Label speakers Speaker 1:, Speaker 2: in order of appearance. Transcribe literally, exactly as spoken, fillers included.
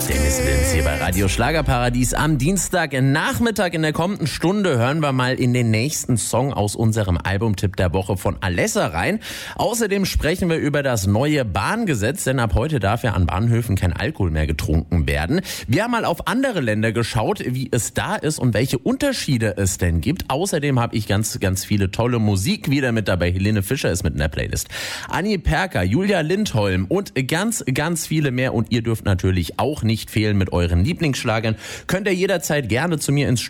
Speaker 1: Dennis Linz hier bei Radio Schlagerparadies am Dienstagnachmittag. In der kommenden Stunde hören wir mal in den nächsten Song aus unserem Albumtipp der Woche von Alessa rein. Außerdem sprechen wir über das neue Bahngesetz, denn ab heute darf ja an Bahnhöfen kein Alkohol mehr getrunken werden. Wir haben mal auf andere Länder geschaut, wie es da ist und welche Unterschiede es denn gibt. Außerdem habe ich ganz, ganz viele tolle Musik wieder mit dabei. Helene Fischer ist mit in der Playlist. Anni Perker, Julia Lindholm und ganz, ganz viele mehr. Und ihr dürft natürlich auch nicht fehlen mit euren Lieblingsschlagern. Könnt ihr jederzeit gerne zu mir ins